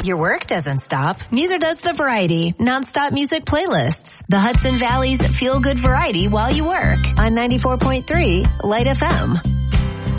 Your work doesn't stop. Neither does the variety. Nonstop music playlists. The Hudson Valley's feel-good variety while you work on 94.3 Light FM.